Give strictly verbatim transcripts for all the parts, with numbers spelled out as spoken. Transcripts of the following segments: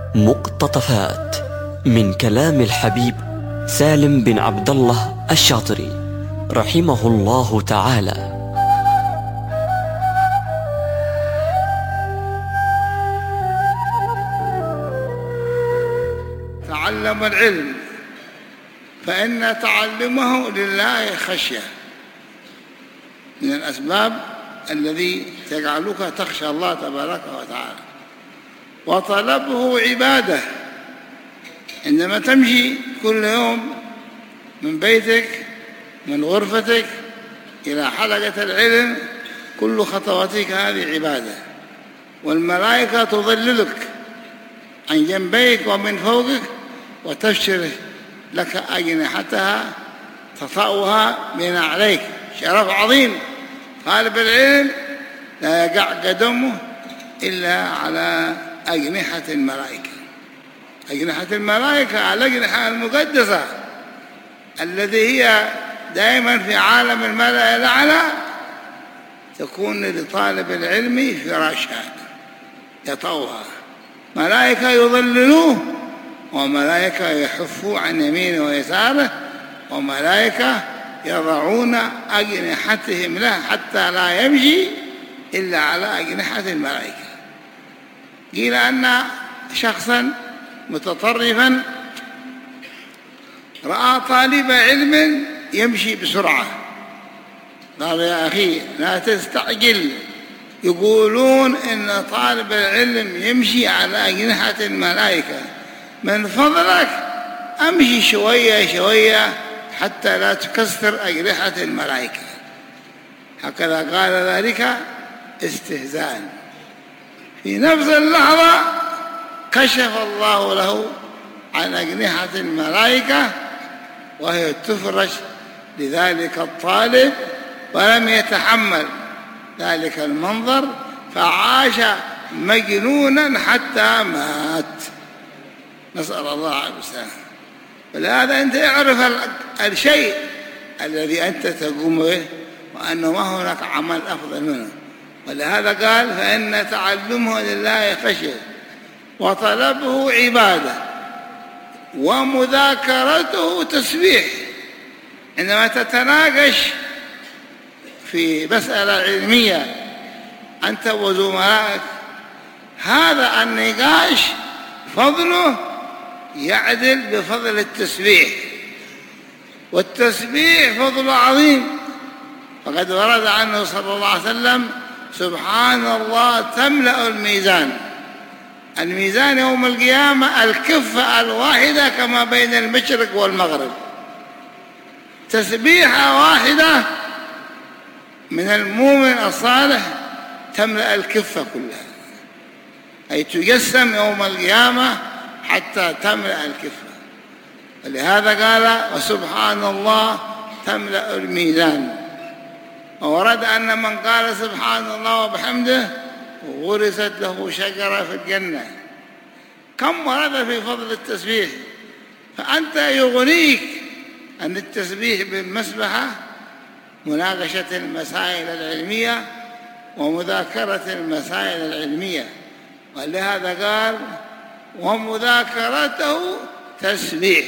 مقتطفات من كلام الحبيب سالم بن عبد الله الشاطري رحمه الله تعالى. تعلم العلم فإن تعلمه لله خشية، من الأسباب الذي تجعلك تخشى الله تبارك وتعالى. وطلبه عبادة، عندما تمشي كل يوم من بيتك من غرفتك إلى حلقة العلم كل خطواتك هذه عبادة، والملائكة تظللك عن جنبيك ومن فوقك وتبشر لك أجنحتها تطأها من عليك، شرف عظيم. طالب العلم لا يقع قدمه إلا على أجنحة الملائكة. أجنحة الملائكة الأجنحة المقدسة الذي هي دائما في عالم الملأ الأعلى تكون لطالب العلم فراشا يطوها، ملائكة يظللوه، وملائكة يحفوا عن يمينه ويساره، وملائكة يضعون أجنحتهم له حتى لا يمشي إلا على أجنحة الملائكة. قيل أن شخصا متطرفا رأى طالب علم يمشي بسرعة، قال يا أخي لا تستعجل، يقولون إن طالب العلم يمشي على أجنحة الملائكة، من فضلك أمشي شوية شوية حتى لا تكسر أجنحة الملائكة. هكذا قال ذلك استهزاء. في نفس اللحظة كشف الله له عن أجنحة الملائكة وهي تفرش لذلك الطالب، ولم يتحمل ذلك المنظر فعاش مجنونا حتى مات، نسأل الله عليه السلامة. ولهذا أنت اعرف الشيء الذي أنت تقوم به وأنه ما هناك عمل أفضل منه. ولهذا قال فإن تعلمه لله خشية وطلبه عبادة ومذاكرته تسبيح. عندما تتناقش في مسألة علمية أنت وزملائك هذا النقاش فضله يعدل بفضل التسبيح، والتسبيح فضل عظيم. فقد ورد عنه صلى الله عليه وسلم سبحان الله تملأ الميزان. الميزان يوم القيامة الكفة الواحدة كما بين المشرق والمغرب، تسبيحة واحدة من المؤمن الصالح تملأ الكفة كلها، أي تجسم يوم القيامة حتى تملأ الكفة. ولهذا قال وسبحان الله تملأ الميزان. وورد أن من قال سبحان الله وبحمده غرست له شجرة في الجنة. كم ورد في فضل التسبيح، فأنت يغنيك أن التسبيح بالمسبحة مناقشة المسائل العلمية ومذاكرة المسائل العلمية. ولهذا قال ومذاكرته تسبيح،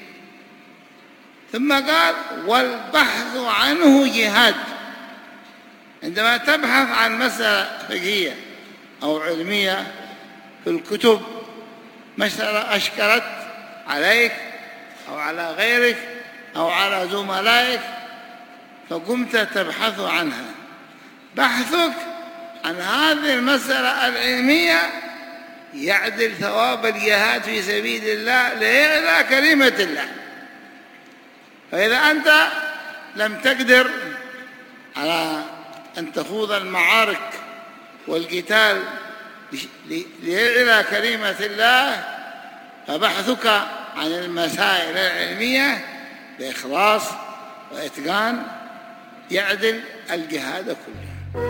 ثم قال والبحث عنه جهاد. عندما تبحث عن مسألة فقهية أو علمية في الكتب، مسألة أشكلت عليك أو على غيرك أو على زملائك فقمت تبحث عنها، بحثك عن هذه المسألة العلمية يعدل ثواب الجهاد في سبيل الله ليعلى كلمة الله. فإذا أنت لم تقدر على أن تخوض المعارك والقتال ليعلى كلمة الله، فبحثك عن المسائل العلمية بإخلاص وإتقان يعدل الجهاد كله.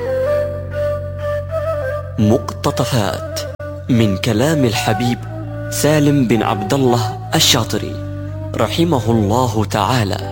مقتطفات من كلام الحبيب سالم بن عبد الله الشاطري رحمه الله تعالى.